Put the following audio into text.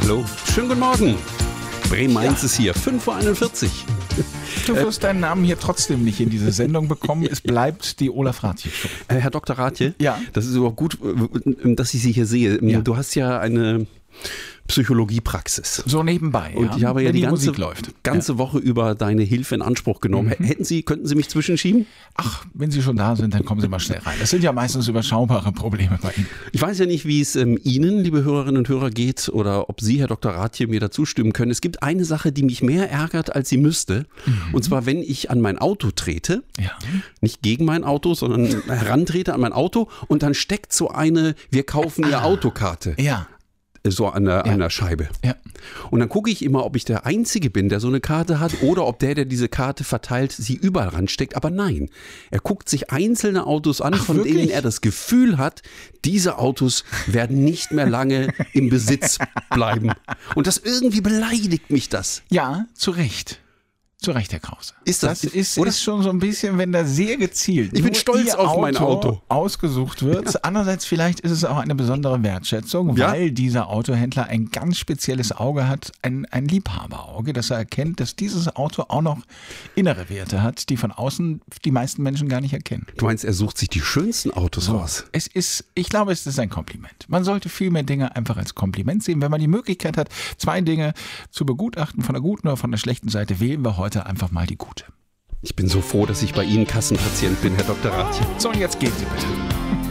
Hallo, schönen guten Morgen. Bremen-Mainz ist hier, 5:41 Uhr. Du wirst deinen Namen hier trotzdem nicht in diese Sendung bekommen. Es bleibt die Olaf Rathje Show. Herr Dr. Rathje, Ja. das ist überhaupt gut, dass ich Sie hier sehe. Ja. Du hast ja eine Psychologiepraxis. So nebenbei. Und ich habe ja wenn die Musik läuft. ganze Woche über deine Hilfe in Anspruch genommen. Könnten Sie mich zwischenschieben? Ach, wenn Sie schon da sind, dann kommen Sie mal schnell rein. Das sind ja meistens überschaubare Probleme bei Ihnen. Ich weiß ja nicht, wie es Ihnen, liebe Hörerinnen und Hörer, geht oder ob Sie, Herr Dr. Rathje, mir dazu stimmen können. Es gibt eine Sache, die mich mehr ärgert, als sie müsste. Und zwar, wenn ich an mein Auto trete, Ja. nicht gegen mein Auto, sondern herantrete an mein Auto und dann steckt so eine "Wir kaufen Ihr Autokarte" Ja. so an der Scheibe. Ja. Und dann gucke ich immer, ob ich der Einzige bin, der so eine Karte hat oder ob der diese Karte verteilt, sie überall ransteckt. Aber nein, er guckt sich einzelne Autos an, von wirklich? denen er das Gefühl hat, diese Autos werden nicht mehr lange im Besitz bleiben. Und das irgendwie beleidigt mich das. Ja, zu Recht. Zu Recht, Herr Krause. Ist das- ist oder? schon so ein bisschen, wenn da sehr gezielt Ich bin nur stolz Ihr auf mein Auto. ausgesucht wird. Andererseits vielleicht ist es auch eine besondere Wertschätzung, Ja. weil dieser Autohändler ein ganz spezielles Auge hat, ein Liebhaberauge, dass er erkennt, dass dieses Auto auch noch innere Werte hat, die von außen die meisten Menschen gar nicht erkennen. Du meinst, er sucht sich die schönsten Autos raus? Ich glaube, es ist ein Kompliment. Man sollte viel mehr Dinge einfach als Kompliment sehen. Wenn man die Möglichkeit hat, zwei Dinge zu begutachten, von der guten oder von der schlechten Seite, wählen wir heute einfach mal die gute. Ich bin so froh, dass ich bei Ihnen Kassenpatient bin, Herr Dr. Rathje. So, und jetzt gehen Sie bitte.